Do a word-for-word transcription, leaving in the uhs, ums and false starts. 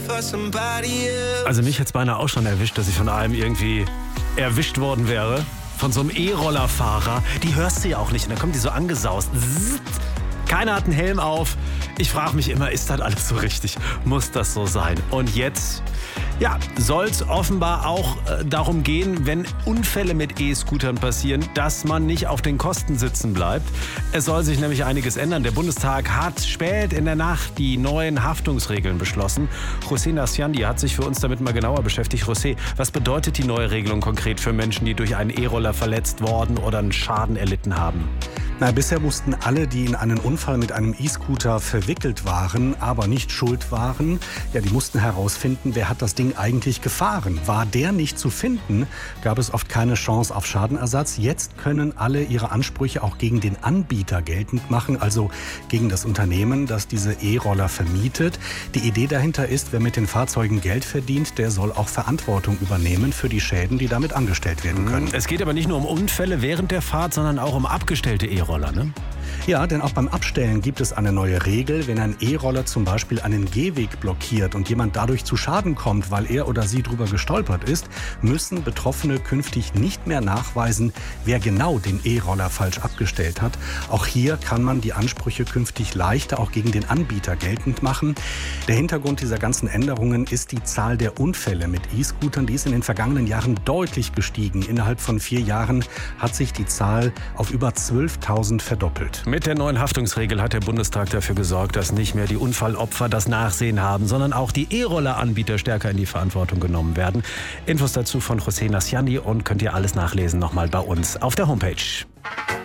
Also mich hätte es beinahe auch schon erwischt, dass ich von einem irgendwie erwischt worden wäre. Von so einem E-Rollerfahrer. Die hörst du ja auch nicht. Und dann kommt die so angesaust. Zzzt. Keiner hat einen Helm auf. Ich frage mich immer, ist das alles so richtig? Muss das so sein? Und jetzt, ja, soll es offenbar auch äh, darum gehen, wenn Unfälle mit E-Scootern passieren, dass man nicht auf den Kosten sitzen bleibt. Es soll sich nämlich einiges ändern. Der Bundestag hat spät in der Nacht die neuen Haftungsregeln beschlossen. José Nasciandi hat sich für uns damit mal genauer beschäftigt. José, was bedeutet die neue Regelung konkret für Menschen, die durch einen E-Roller verletzt worden oder einen Schaden erlitten haben? Na, bisher mussten alle, die in einen Unfall mit einem E-Scooter verwickelt waren, aber nicht schuld waren, ja, die mussten herausfinden, wer hat das Ding eigentlich gefahren. War der nicht zu finden, gab es oft keine Chance auf Schadenersatz. Jetzt können alle ihre Ansprüche auch gegen den Anbieter geltend machen, also gegen das Unternehmen, das diese E-Roller vermietet. Die Idee dahinter ist, wer mit den Fahrzeugen Geld verdient, der soll auch Verantwortung übernehmen für die Schäden, die damit angestellt werden können. Es geht aber nicht nur um Unfälle während der Fahrt, sondern auch um abgestellte E-Roller. Roller, ne? Ja, denn auch beim Abstellen gibt es eine neue Regel. Wenn ein E-Roller zum Beispiel einen Gehweg blockiert und jemand dadurch zu Schaden kommt, weil er oder sie drüber gestolpert ist, müssen Betroffene künftig nicht mehr nachweisen, wer genau den E-Roller falsch abgestellt hat. Auch hier kann man die Ansprüche künftig leichter auch gegen den Anbieter geltend machen. Der Hintergrund dieser ganzen Änderungen ist die Zahl der Unfälle mit E-Scootern. Die ist in den vergangenen Jahren deutlich gestiegen. Innerhalb von vier Jahren hat sich die Zahl auf über zwölftausend verdoppelt. Mit der neuen Haftungsregel hat der Bundestag dafür gesorgt, dass nicht mehr die Unfallopfer das Nachsehen haben, sondern auch die E-Roller-Anbieter stärker in die Verantwortung genommen werden. Infos dazu von José Nasciandi und könnt ihr alles nachlesen nochmal bei uns auf der Homepage.